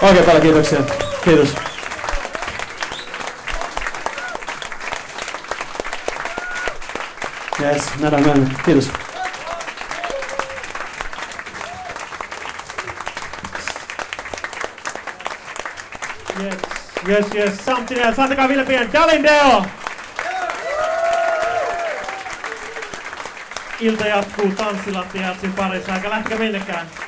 Oikein paljon kiitoksia. Kiitos. Yes, nähdään myöhemmin. Kiitos. Yes. Something else. Antakaa Ville pian. Dalindale! Ilta jatkuu tanssilattiatsin parissa. Eikä lähtekö minnekään.